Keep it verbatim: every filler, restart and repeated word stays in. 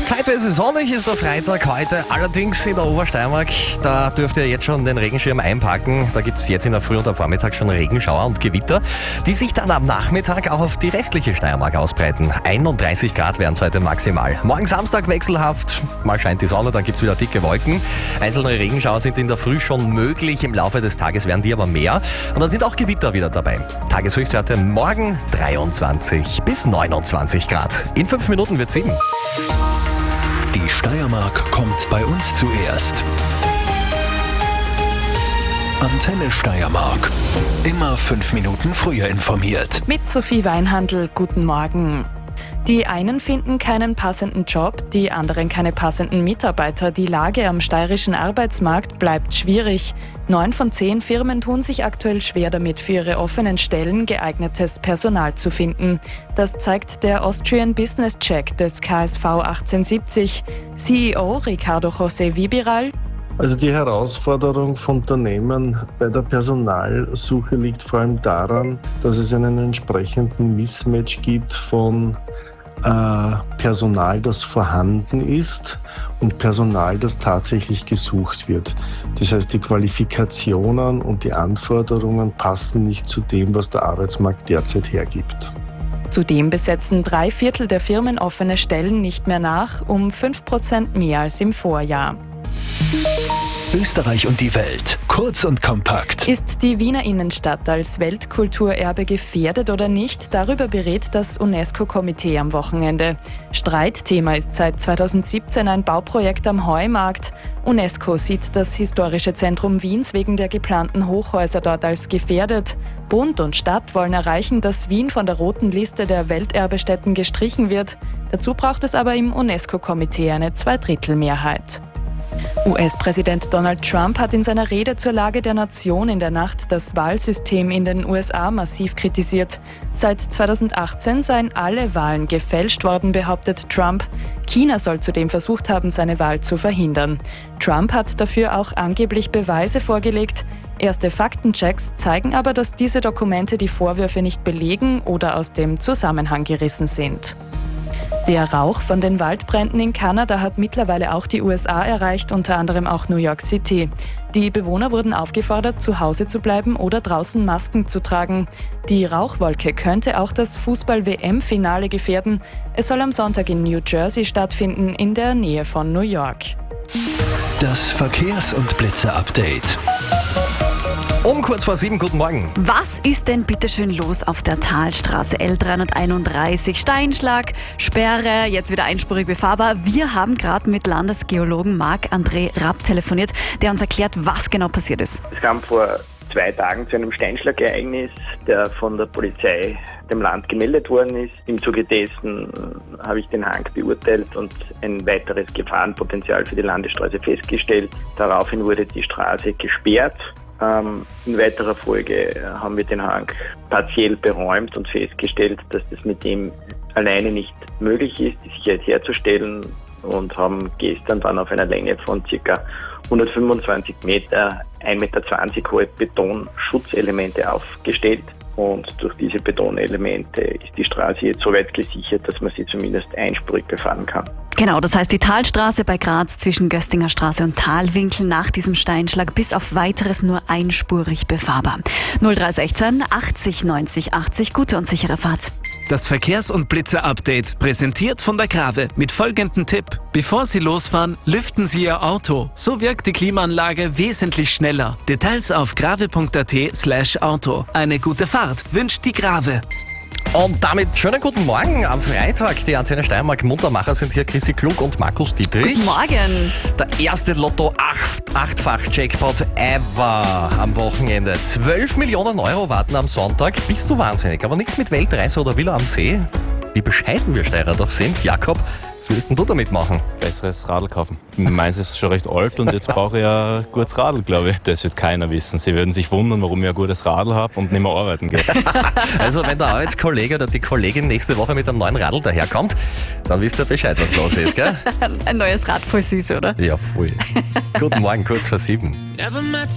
Zeitweise sonnig ist der Freitag heute, allerdings in der Obersteiermark, da dürft ihr jetzt schon den Regenschirm einpacken. Da gibt es jetzt in der Früh und am Vormittag schon Regenschauer und Gewitter, die sich dann am Nachmittag auch auf die restliche Steiermark ausbreiten. einunddreißig Grad werden es heute maximal. Morgen Samstag wechselhaft, mal scheint die Sonne, dann gibt es wieder dicke Wolken. Einzelne Regenschauer sind in der Früh schon möglich, im Laufe des Tages werden die aber mehr. Und dann sind auch Gewitter wieder dabei. Tageshöchstwerte morgen dreiundzwanzig bis neunundzwanzig Grad. In fünf Minuten wird sieben. Die Steiermark kommt bei uns zuerst. Antenne Steiermark. Immer fünf Minuten früher informiert. Mit Sophie Weinhandl, guten Morgen. Die einen finden keinen passenden Job, die anderen keine passenden Mitarbeiter. Die Lage am steirischen Arbeitsmarkt bleibt schwierig. Neun von zehn Firmen tun sich aktuell schwer damit, für ihre offenen Stellen geeignetes Personal zu finden. Das zeigt der Austrian Business Check des K S V achtzehnhundertsiebzig. C E O Ricardo José Vibiral: Also die Herausforderung von Unternehmen bei der Personalsuche liegt vor allem daran, dass es einen entsprechenden Mismatch gibt von äh, Personal, das vorhanden ist, und Personal, das tatsächlich gesucht wird. Das heißt, die Qualifikationen und die Anforderungen passen nicht zu dem, was der Arbeitsmarkt derzeit hergibt. Zudem besetzen drei Viertel der Firmen offene Stellen nicht mehr nach, um fünf Prozent mehr als im Vorjahr. Österreich und die Welt. Kurz und kompakt. Ist die Wiener Innenstadt als Weltkulturerbe gefährdet oder nicht? Darüber berät das UNESCO-Komitee am Wochenende. Streitthema ist seit zweitausendsiebzehn ein Bauprojekt am Heumarkt. UNESCO sieht das historische Zentrum Wiens wegen der geplanten Hochhäuser dort als gefährdet. Bund und Stadt wollen erreichen, dass Wien von der roten Liste der Welterbestätten gestrichen wird. Dazu braucht es aber im UNESCO-Komitee eine Zweidrittelmehrheit. U S-Präsident Donald Trump hat in seiner Rede zur Lage der Nation in der Nacht das Wahlsystem in den U S A massiv kritisiert. Seit zweitausendachtzehn seien alle Wahlen gefälscht worden, behauptet Trump. China soll zudem versucht haben, seine Wahl zu verhindern. Trump hat dafür auch angeblich Beweise vorgelegt. Erste Faktenchecks zeigen aber, dass diese Dokumente die Vorwürfe nicht belegen oder aus dem Zusammenhang gerissen sind. Der Rauch von den Waldbränden in Kanada hat mittlerweile auch die U S A erreicht, unter anderem auch New York City. Die Bewohner wurden aufgefordert, zu Hause zu bleiben oder draußen Masken zu tragen. Die Rauchwolke könnte auch das Fußball-W M-Finale gefährden. Es soll am Sonntag in New Jersey stattfinden, in der Nähe von New York. Das Verkehrs- und Blitzer-Update. Um kurz vor sieben, guten Morgen. Was ist denn bitte schön los auf der Talstraße L dreihunderteinunddreißig? Steinschlag, Sperre, jetzt wieder einspurig befahrbar. Wir haben gerade mit Landesgeologen Marc-André Rapp telefoniert, der uns erklärt, was genau passiert ist. Es kam vor zwei Tagen zu einem Steinschlagereignis, der von der Polizei dem Land gemeldet worden ist. Im Zuge dessen habe ich den Hang beurteilt und ein weiteres Gefahrenpotenzial für die Landesstraße festgestellt. Daraufhin wurde die Straße gesperrt. In weiterer Folge haben wir den Hang partiell beräumt und festgestellt, dass das mit dem alleine nicht möglich ist, die Sicherheit herzustellen, und haben gestern dann auf einer Länge von ca. hundertfünfundzwanzig Meter ein Meter zwanzig hohe Betonschutzelemente aufgestellt. Und durch diese Betonelemente ist die Straße jetzt so weit gesichert, dass man sie zumindest einspurig befahren kann. Genau, das heißt die Talstraße bei Graz zwischen Göstinger Straße und Talwinkel nach diesem Steinschlag bis auf weiteres nur einspurig befahrbar. null drei sechzehn achtzig neunzig achtzig, gute und sichere Fahrt. Das Verkehrs- und Blitzer-Update, präsentiert von der Grave, mit folgendem Tipp. Bevor Sie losfahren, lüften Sie Ihr Auto. So wirkt die Klimaanlage wesentlich schneller. Details auf grave.at slash Auto. Eine gute Fahrt wünscht die Grave. Und damit schönen guten Morgen am Freitag. Die Antenne Steiermark Muntermacher sind hier Chrissy Klug und Markus Dietrich. Guten Morgen. Der erste Lotto-Achtfach-Jackpot ever am Wochenende. zwölf Millionen Euro warten am Sonntag. Bist du wahnsinnig? Aber nichts mit Weltreise oder Villa am See. Wie bescheiden wir Steirer doch sind. Jakob, was würdest denn du damit machen? Besseres Radl kaufen. Meins ist schon recht alt und jetzt brauche ich ein gutes Radl, glaube ich. Das wird keiner wissen. Sie würden sich wundern, warum ich ein gutes Radl habe und nicht mehr arbeiten gehe. Also wenn der Arbeitskollege oder die Kollegin nächste Woche mit einem neuen Radl daherkommt, dann wisst ihr Bescheid, was los ist, gell? Ein neues Rad, voll süß, oder? Ja, voll. Guten Morgen, kurz vor sieben.